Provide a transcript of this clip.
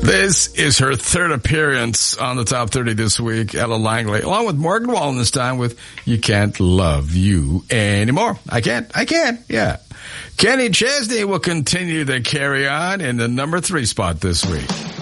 This is her third appearance on the Top 30 this week, Ella Langley, along with Morgan Wallen this time with You Can't Love You Anymore. I can't, yeah. Kenny Chesney will continue to carry on in the number 3 spot this week.